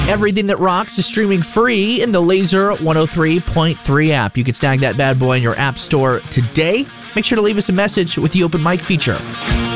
Everything That Rocks is streaming free in the Laser 103.3 app. You can snag that bad boy in your app store today. Make sure to leave us a message with the open mic feature.